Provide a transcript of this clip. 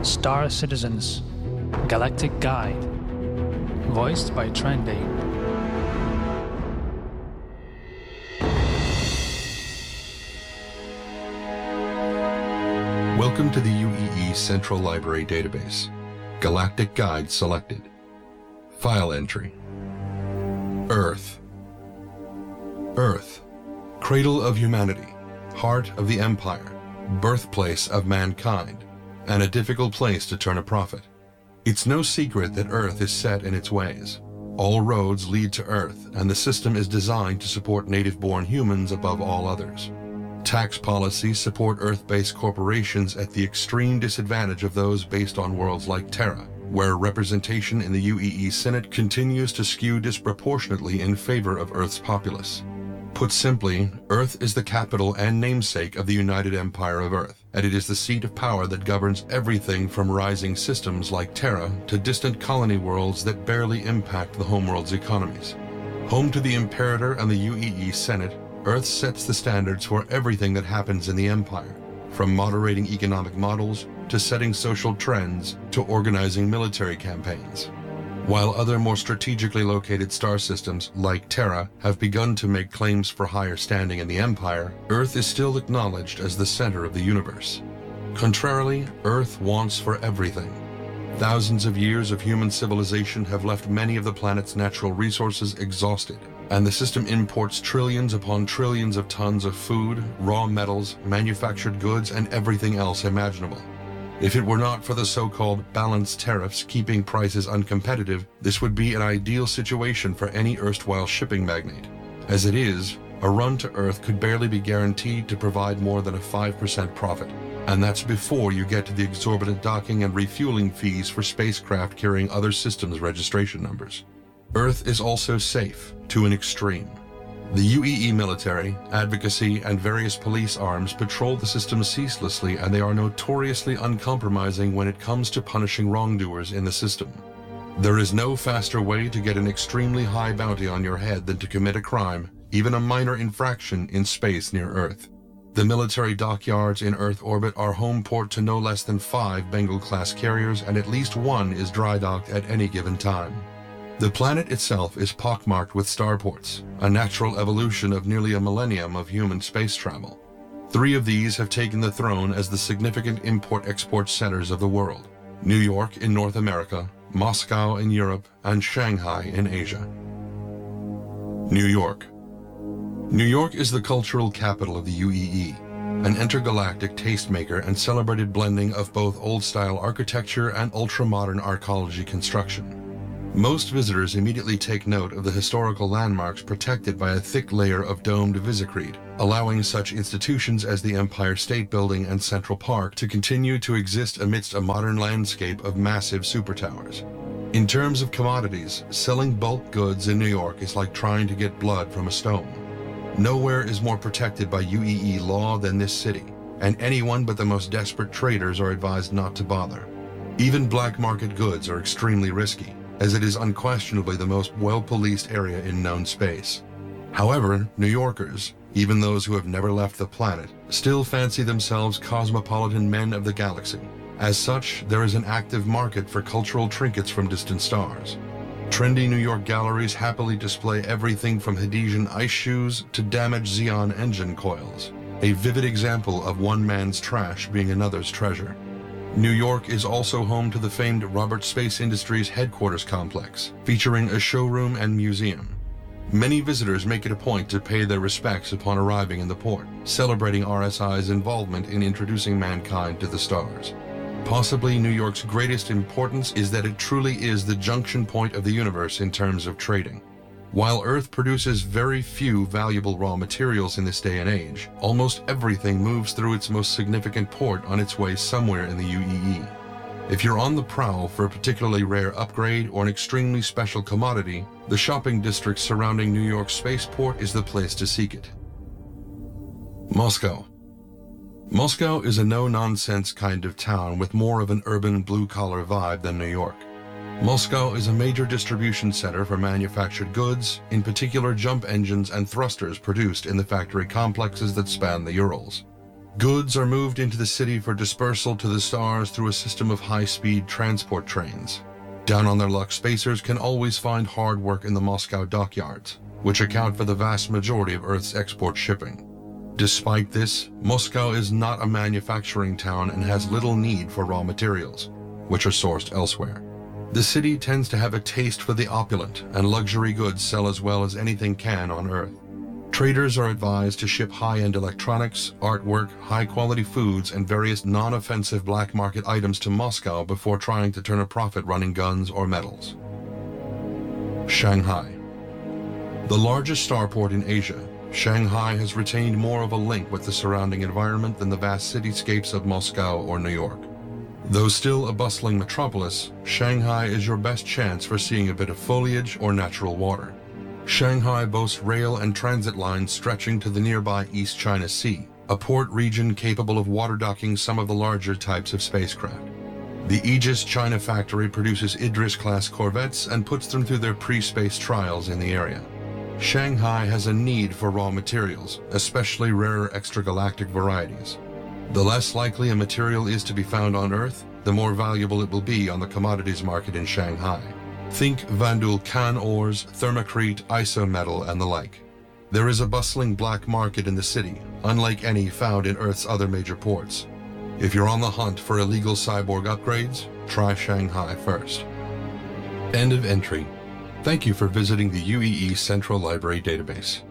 Star Citizens Galactic Guide, voiced by Trendy. Welcome to the UEE Central Library Database. Galactic Guide selected. File entry. Earth. Earth, cradle of humanity, heart of the empire, birthplace of mankind, and a difficult place to turn a profit. It's no secret that Earth is set in its ways. All roads lead to Earth, and the system is designed to support native-born humans above all others. Tax policies support Earth-based corporations at the extreme disadvantage of those based on worlds like Terra, where representation in the UEE Senate continues to skew disproportionately in favor of Earth's populace. Put simply, Earth is the capital and namesake of the United Empire of Earth, and it is the seat of power that governs everything from rising systems like Terra to distant colony worlds that barely impact the homeworld's economies. Home to the Imperator and the UEE Senate, Earth sets the standards for everything that happens in the Empire, from moderating economic models to setting social trends to organizing military campaigns. While other more strategically located star systems, like Terra, have begun to make claims for higher standing in the Empire, Earth is still acknowledged as the center of the universe. Contrarily, Earth wants for everything. Thousands of years of human civilization have left many of the planet's natural resources exhausted, and the system imports trillions upon trillions of tons of food, raw metals, manufactured goods, and everything else imaginable. If it were not for the so-called balanced tariffs keeping prices uncompetitive, this would be an ideal situation for any erstwhile shipping magnate. As it is, a run to Earth could barely be guaranteed to provide more than a 5% profit, and that's before you get to the exorbitant docking and refueling fees for spacecraft carrying other systems' registration numbers. Earth is also safe, to an extreme. The UEE military, advocacy, and various police arms patrol the system ceaselessly, and they are notoriously uncompromising when it comes to punishing wrongdoers in the system. There is no faster way to get an extremely high bounty on your head than to commit a crime, even a minor infraction, in space near Earth. The military dockyards in Earth orbit are home port to no less than 5 Bengal-class carriers, and at least one is dry docked at any given time. The planet itself is pockmarked with starports, a natural evolution of nearly a millennium of human space travel. 3 of these have taken the throne as the significant import-export centers of the world: New York in North America, Moscow in Europe, and Shanghai in Asia. New York. New York is the cultural capital of the UEE, an intergalactic tastemaker and celebrated blending of both old-style architecture and ultra-modern archaeology construction. Most visitors immediately take note of the historical landmarks protected by a thick layer of domed visicrete, allowing such institutions as the Empire State Building and Central Park to continue to exist amidst a modern landscape of massive supertowers. In terms of commodities, selling bulk goods in New York is like trying to get blood from a stone. Nowhere is more protected by UEE law than this city, and anyone but the most desperate traders are advised not to bother. Even black market goods are extremely risky, as it is unquestionably the most well-policed area in known space. However, New Yorkers, even those who have never left the planet, still fancy themselves cosmopolitan men of the galaxy. As such, there is an active market for cultural trinkets from distant stars. Trendy New York galleries happily display everything from Hadesian ice shoes to damaged Xeon engine coils, a vivid example of one man's trash being another's treasure. New York is also home to the famed Roberts Space Industries headquarters complex, featuring a showroom and museum. Many visitors make it a point to pay their respects upon arriving in the port, celebrating RSI's involvement in introducing mankind to the stars. Possibly New York's greatest importance is that it truly is the junction point of the universe in terms of trading. While Earth produces very few valuable raw materials in this day and age, almost everything moves through its most significant port on its way somewhere in the UEE. If you're on the prowl for a particularly rare upgrade or an extremely special commodity, the shopping district surrounding New York's spaceport is the place to seek it. Moscow. Moscow is a no-nonsense kind of town with more of an urban blue-collar vibe than New York. Moscow is a major distribution center for manufactured goods, in particular jump engines and thrusters produced in the factory complexes that span the Urals. Goods are moved into the city for dispersal to the stars through a system of high-speed transport trains. Down on their luck, spacers can always find hard work in the Moscow dockyards, which account for the vast majority of Earth's export shipping. Despite this, Moscow is not a manufacturing town and has little need for raw materials, which are sourced elsewhere. The city tends to have a taste for the opulent, and luxury goods sell as well as anything can on Earth. Traders are advised to ship high-end electronics, artwork, high-quality foods, and various non-offensive black market items to Moscow before trying to turn a profit running guns or metals. Shanghai. The largest starport in Asia, Shanghai has retained more of a link with the surrounding environment than the vast cityscapes of Moscow or New York. Though still a bustling metropolis, Shanghai is your best chance for seeing a bit of foliage or natural water. Shanghai boasts rail and transit lines stretching to the nearby East China Sea, a port region capable of water docking some of the larger types of spacecraft. The Aegis China factory produces Idris-class corvettes and puts them through their pre-space trials in the area. Shanghai has a need for raw materials, especially rare extragalactic varieties. The less likely a material is to be found on Earth, the more valuable it will be on the commodities market in Shanghai. Think Vandul Can ores, thermocrete, isometal, and the like. There is a bustling black market in the city, unlike any found in Earth's other major ports. If you're on the hunt for illegal cyborg upgrades, try Shanghai first. End of entry. Thank you for visiting the UEE Central Library Database.